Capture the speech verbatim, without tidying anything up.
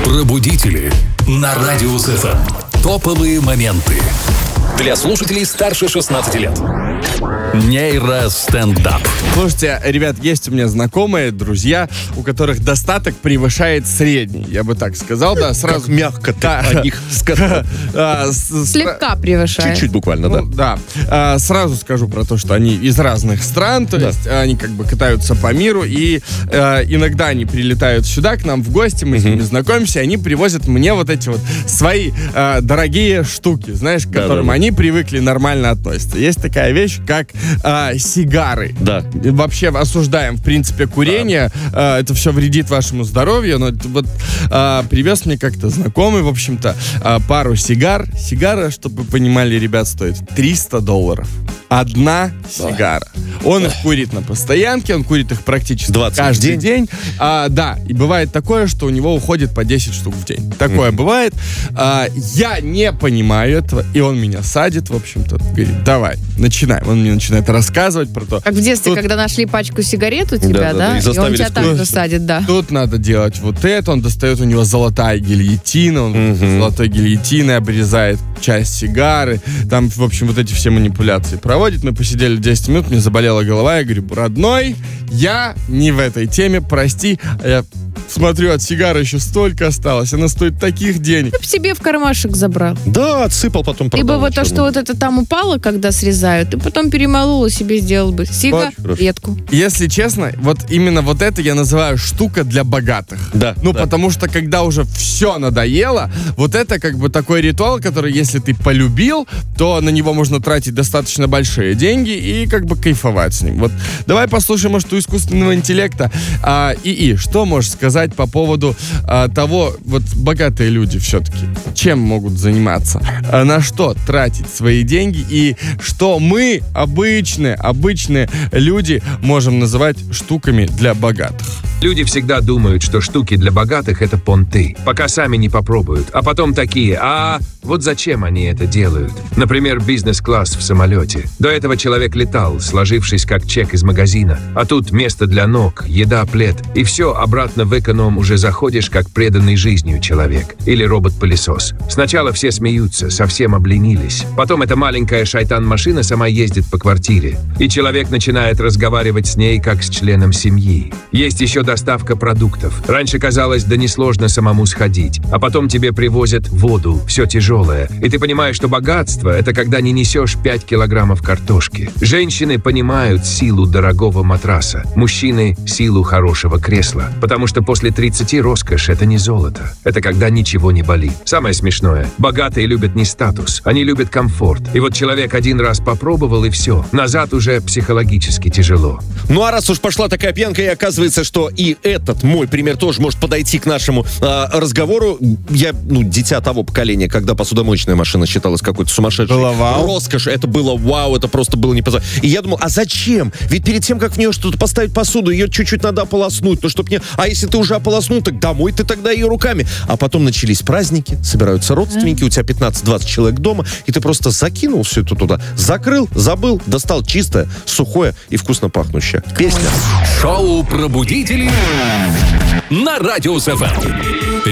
Пробудители на Радио СФМ. Топовые моменты для слушателей старше шестнадцати лет. Нейростендап. Слушайте, ребят, есть у меня знакомые, друзья, у которых достаток превышает средний. Я бы так сказал, да, сразу. Как мягко ты Да. о них сказал. А, с- с- Слегка превышает. Чуть-чуть буквально, Ну, да. да. А, сразу скажу про то, что они из разных стран, то Да. есть они как бы катаются по миру, и а, иногда они прилетают сюда к нам в гости, мы с ними знакомимся, и они привозят мне вот эти вот свои а, дорогие штуки, знаешь, к которым Да-да-да. они привыкли нормально относиться. Есть такая вещь, как а, сигары. Да. И вообще осуждаем, в принципе, курение. А, это все вредит вашему здоровью. Но это вот а, привез мне как-то знакомый, в общем-то, а, пару сигар. Сигара, чтобы вы понимали, ребят, стоит триста долларов. Одна сигара. Он их курит на постоянке, он курит их практически двадцать в каждый день? день. А, да, и бывает такое, что у него уходит по десять штук в день. Такое бывает. А, я не понимаю этого, и он меня садит, в общем-то, говорит, давай, начинаем. Он мне начинает рассказывать про то. Как в детстве, Тут- когда нашли пачку сигарет у тебя, Да, да, да? да, и И он заставили тебя скурить. также садит, да. Тут надо делать вот это, он достает, у него золотая гильотина, он Мгм. золотой гильотиной обрезает часть сигары, там, в общем, вот эти все манипуляции проводит. Мы посидели десять минут, мне заболела голова, я говорю, родной, я не в этой теме, прости. А я смотрю, от сигары еще столько осталось, она стоит таких денег. Ты б себе в кармашек забрал. Да, отсыпал потом. Либо продал вот то, ничего. что вот это там упало, когда срезают, и потом перемолол и себе сделал бы сигаретку. Если честно, вот именно вот это я называю штука для богатых. Да, Ну, да. потому что когда уже все надоело, вот это как бы такой ритуал, который, если ты полюбил, то на него можно тратить достаточно большие деньги и как бы кайфовать с ним. Вот давай послушаем, может, у искусственного интеллекта. А, ИИ, что можешь сказать по поводу а, того, вот богатые люди все-таки, чем могут заниматься? А, на что тратить свои деньги и что мы, обычные, обычные люди, можем называть штуками для богатых? Люди всегда думают, что штуки для богатых — это понты, пока сами не попробуют. А потом такие, а вот зачем они это делают? Например, бизнес-класс в самолете. До этого человек летал, сложившись как чек из магазина. А тут место для ног, еда, плед. И все, обратно в эконом уже заходишь как преданный жизнью человек. Или робот-пылесос. Сначала все смеются, совсем обленились. Потом эта маленькая шайтан-машина сама ездит по квартире. И человек начинает разговаривать с ней как с членом семьи. Есть еще доставка продуктов. Раньше казалось, да несложно самому сходить. А потом тебе привозят воду, все тяжелое. И ты понимаешь, что богатство — это когда не несешь пять килограммов картошки. Женщины понимают силу дорогого матраса. Мужчины — силу хорошего кресла. Потому что после тридцати роскошь — это не золото. Это когда ничего не болит. Самое смешное — богатые любят не статус. Они любят комфорт. И вот человек один раз попробовал, и все. Назад уже психологически тяжело. Ну а раз уж пошла такая пьянка, и оказывается, что и этот мой пример тоже может подойти к нашему э, разговору. Я, ну, дитя того поколения, когда посудомоечная машина считалась какой-то сумасшедшей Было вау. роскошью. Это было вау, это просто было не поза. И я думал, а зачем? Ведь перед тем, как в нее что-то поставить посуду, ее чуть-чуть надо ополоснуть. Ну, чтоб не... А если ты уже ополоснул, так домой ты тогда ее руками. А потом начались праздники, собираются родственники, у тебя пятнадцать-двадцать человек дома, и ты просто закинул все это туда, закрыл, забыл, достал чистое, сухое и вкусно пахнущее. Песня. Шоу «Пробудители» на Радио СФМ.